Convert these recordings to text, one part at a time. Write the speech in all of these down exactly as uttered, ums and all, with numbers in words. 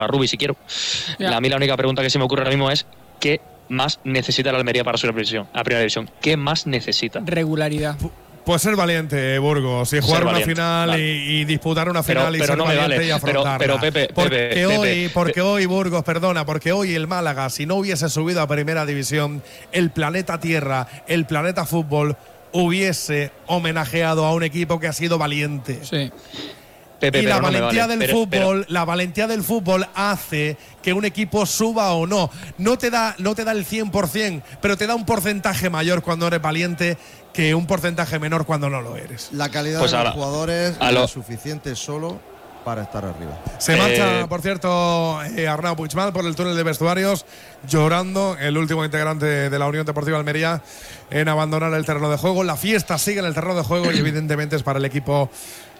Rubi si quiero. Yeah. A mí la única pregunta que se me ocurre ahora mismo es ¿qué más necesita la Almería para subir a primera división? A primera división? ¿Qué más necesita? Regularidad. Pues ser valiente, Burgos, y jugar una valiente, final vale. y, y disputar una final pero, y pero ser no valiente vale. y afrontarla. Pero, pero Pepe, porque Pepe, hoy, Pepe, porque Pepe. hoy Burgos, perdona, porque hoy el Málaga, si no hubiese subido a primera división, el planeta Tierra, el planeta fútbol hubiese homenajeado a un equipo que ha sido valiente. Sí. Pepe, y la no valentía vale, del pero, fútbol, pero. la valentía del fútbol hace que un equipo suba o no. No te da, no te da el cien por cien, pero te da un porcentaje mayor cuando eres valiente que un porcentaje menor cuando no lo eres. La calidad pues de a los la, jugadores a lo, es suficiente solo para estar arriba. Se eh, marcha, por cierto, eh, Arnau Puigmal por el túnel de vestuarios, llorando, el último integrante de la Unión Deportiva Almería en abandonar el terreno de juego. La fiesta sigue en el terreno de juego y evidentemente es para el equipo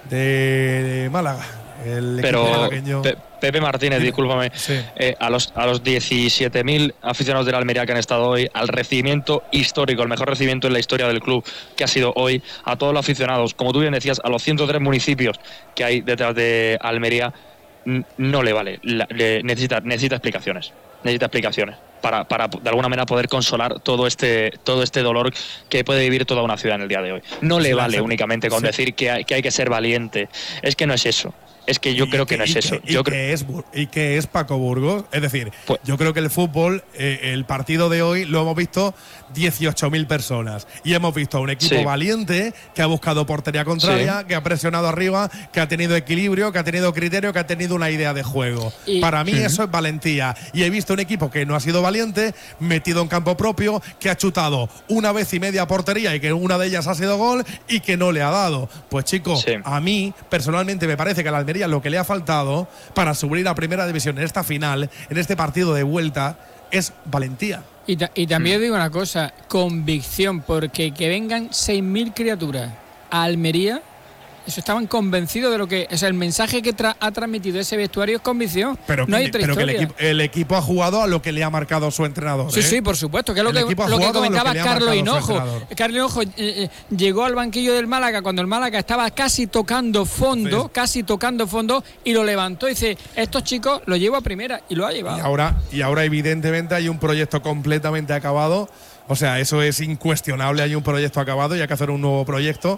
de Málaga. El pero Pe Pepe Martínez, sí. discúlpame, sí. eh, a los a los diecisiete mil aficionados de la Almería que han estado hoy, al recibimiento histórico, el mejor recibimiento en la historia del club que ha sido hoy, a todos los aficionados, como tú bien decías, a los ciento tres municipios que hay detrás de Almería, no le vale, la, le, necesita necesita explicaciones, necesita explicaciones para para de alguna manera poder consolar todo este todo este dolor que puede vivir toda una ciudad en el día de hoy. No le vale únicamente con decir que hay, que hay que ser valiente, es que no es eso. Es que yo creo que, que no es eso. Que, yo y, creo que es, y que es Paco Burgos. Es decir, pues, yo creo que el fútbol, eh, el partido de hoy, lo hemos visto dieciocho mil personas. Y hemos visto a un equipo sí. valiente que ha buscado portería contraria, sí. que ha presionado arriba, que ha tenido equilibrio, que ha tenido criterio, que ha tenido una idea de juego. Y, Para mí uh-huh. eso es valentía. Y he visto un equipo que no ha sido valiente, metido en campo propio, que ha chutado una vez y media a portería y que una de ellas ha sido gol y que no le ha dado. Pues chicos, sí. a mí personalmente me parece que la Almería lo que le ha faltado para subir a primera división en esta final, en este partido de vuelta, es valentía. Y, ta y también mm. digo una cosa, convicción, porque que vengan seis mil criaturas a Almería, eso estaban convencidos de lo que… O sea, el mensaje que tra ha transmitido ese vestuario es convicción. Pero, no que, hay otra pero que el, historia. equipo, el equipo ha jugado a lo que le ha marcado su entrenador. Sí, ¿eh? sí, por supuesto. Que es lo el que, lo que comentaba lo que Carlos Hinojo. Carlos Hinojo eh, eh, llegó al banquillo del Málaga cuando el Málaga estaba casi tocando fondo, sí. casi tocando fondo, y lo levantó y dice, estos chicos lo llevo a primera, y lo ha llevado. Y ahora, y ahora evidentemente hay un proyecto completamente acabado. O sea, eso es incuestionable. Hay un proyecto acabado y hay que hacer un nuevo proyecto.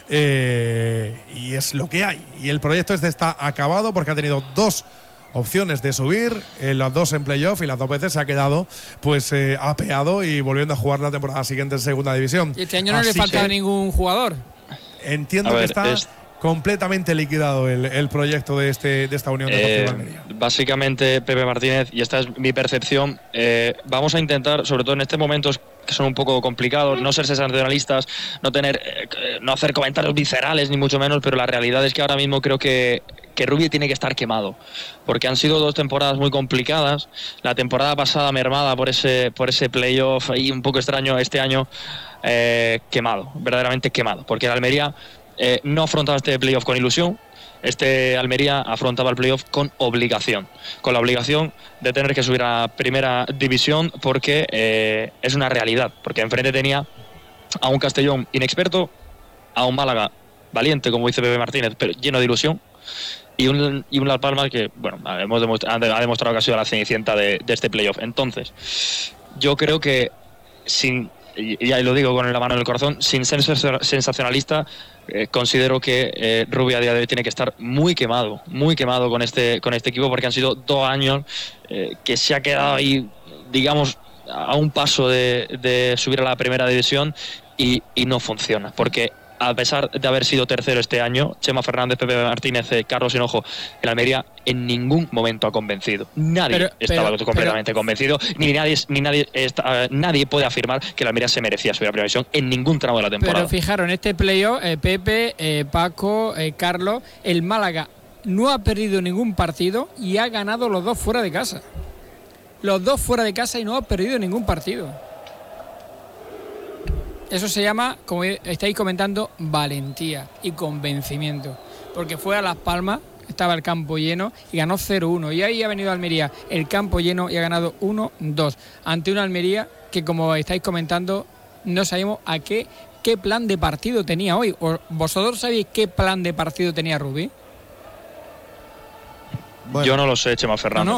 Eh, y es lo que hay. Y el proyecto este está acabado porque ha tenido dos opciones de subir, eh, las dos en playoff, y las dos veces se ha quedado pues eh, apeado y volviendo a jugar la temporada siguiente en segunda división. Y este año no Así le falta que ningún jugador. Entiendo ver, que está es... completamente liquidado el, el proyecto de este de esta Unión Deportiva eh, Almería. Básicamente, Pepe Martínez, y esta es mi percepción, eh, vamos a intentar, sobre todo en estos momentos que son un poco complicados, no ser sensacionalistas, no tener, eh, no hacer comentarios viscerales ni mucho menos, pero la realidad es que ahora mismo creo que que Rubi tiene que estar quemado, porque han sido dos temporadas muy complicadas. La temporada pasada mermada por ese por ese playoff ahí un poco extraño, este año eh, quemado, verdaderamente quemado, porque el Almería eh, no afrontaba este playoff con ilusión. Este Almería afrontaba el playoff con obligación, con la obligación de tener que subir a primera división, porque eh, es una realidad, porque enfrente tenía a un Castellón inexperto, a un Málaga valiente, como dice Pepe Martínez, pero lleno de ilusión, y un, y un Las Palmas que, bueno, hemos demostrado, ha demostrado que ha sido la cenicienta de, de este playoff. Entonces, yo creo que, sin, y ya lo digo con la mano en el corazón, sin ser sensacionalista, eh, considero que eh, Rubi a día de hoy tiene que estar muy quemado, muy quemado con este, con este equipo, porque han sido dos años eh, que se ha quedado ahí, digamos, a un paso de, de subir a la primera división y, y no funciona, porque a pesar de haber sido tercero este año, Chema Fernández, Pepe Martínez, eh, Carlos Hinojo, el Almería en ningún momento ha convencido. Nadie pero, estaba pero, completamente pero, convencido, ni nadie ni nadie está, nadie puede afirmar que el Almería se merecía subir a primera división en ningún tramo de la temporada. Pero fijaros, en este playoff, eh, Pepe, eh, Paco, eh, Carlos, el Málaga no ha perdido ningún partido y ha ganado los dos fuera de casa. Los dos fuera de casa y no ha perdido ningún partido. Eso se llama, como estáis comentando, valentía y convencimiento. Porque fue a Las Palmas, estaba el campo lleno y ganó cero uno. Y ahí ha venido Almería, el campo lleno, y ha ganado uno dos. Ante una Almería que, como estáis comentando, no sabemos a qué, qué plan de partido tenía hoy. ¿Vosotros sabéis qué plan de partido tenía Rubi? Bueno, yo no lo sé, Chema Fernández. No, no.